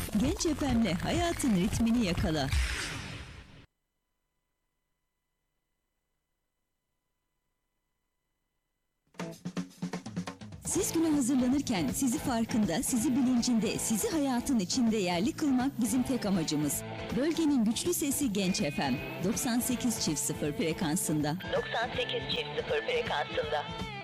Genç FM'le hayatın ritmini yakala. Siz güne hazırlanırken sizi farkında, sizi bilincinde, sizi hayatın içinde yerli kılmak bizim tek amacımız. Bölgenin güçlü sesi Genç FM 98.0 frekansında. 98.0 frekansında.